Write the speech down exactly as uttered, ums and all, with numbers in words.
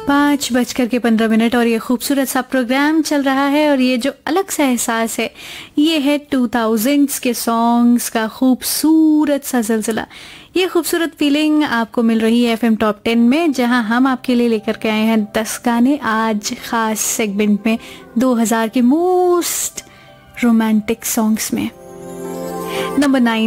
पाँच बजकर के पंद्रह मिनट और ये खूबसूरत सा प्रोग्राम चल रहा है और ये जो अलग सा एहसास है ये है टू थाउजेंड्स के सॉन्ग्स का खूबसूरत सा सिलसिला। ये खूबसूरत फीलिंग आपको मिल रही है एफएम टॉप टेन में, जहां हम आपके लिए लेकर के आए हैं दस गाने आज खास सेगमेंट में दो हज़ार के मोस्ट रोमांटिक सॉन्ग्स में। Number nine